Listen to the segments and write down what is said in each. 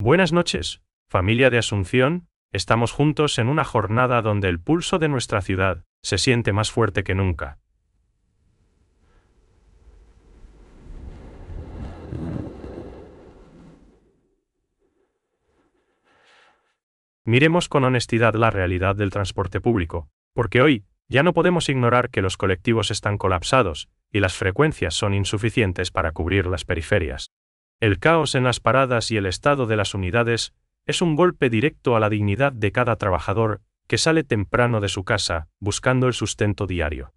Buenas noches, familia de Asunción, estamos juntos en una jornada donde el pulso de nuestra ciudad se siente más fuerte que nunca. Miremos con honestidad la realidad del transporte público, porque hoy ya no podemos ignorar que los colectivos están colapsados y las frecuencias son insuficientes para cubrir las periferias. El caos en las paradas y el estado de las unidades es un golpe directo a la dignidad de cada trabajador que sale temprano de su casa buscando el sustento diario.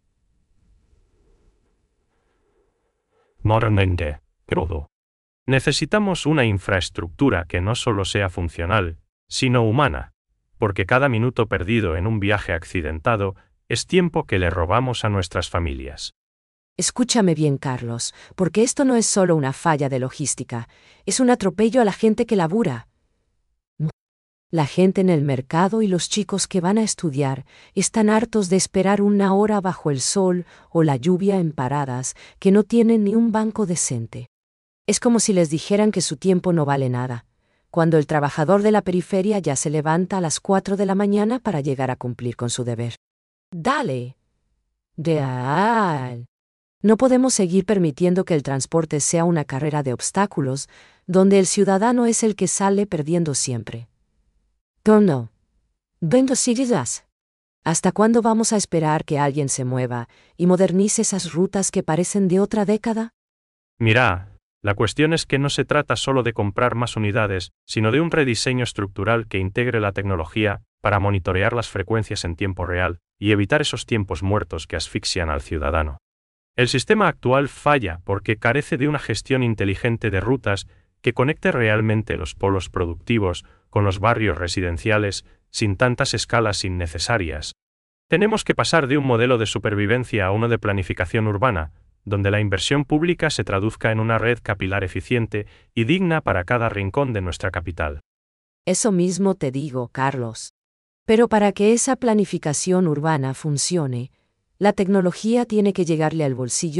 Moralmente, crudo. Necesitamos una infraestructura que no solo sea funcional, sino humana, porque cada minuto perdido en un viaje accidentado es tiempo que le robamos a nuestras familias. Escúchame bien, Carlos, porque esto no es solo una falla de logística, es un atropello a la gente que labura. La gente en el mercado y los chicos que van a estudiar están hartos de esperar una hora bajo el sol o la lluvia en paradas que no tienen ni un banco decente. Es como si les dijeran que su tiempo no vale nada, cuando el trabajador de la periferia ya se levanta a las 4 de la mañana para llegar a cumplir con su deber. ¡Dale! ¡Real! No podemos seguir permitiendo que el transporte sea una carrera de obstáculos, donde el ciudadano es el que sale perdiendo siempre. No. Vengo seguidas. ¿Hasta cuándo vamos a esperar que alguien se mueva y modernice esas rutas que parecen de otra década? Mira, la cuestión es que no se trata solo de comprar más unidades, sino de un rediseño estructural que integre la tecnología para monitorear las frecuencias en tiempo real y evitar esos tiempos muertos que asfixian al ciudadano. El sistema actual falla porque carece de una gestión inteligente de rutas que conecte realmente los polos productivos con los barrios residenciales sin tantas escalas innecesarias. Tenemos que pasar de un modelo de supervivencia a uno de planificación urbana, donde la inversión pública se traduzca en una red capilar eficiente y digna para cada rincón de nuestra capital. Eso mismo te digo, Carlos. Pero para que esa planificación urbana funcione, la tecnología tiene que llegarle al bolsillo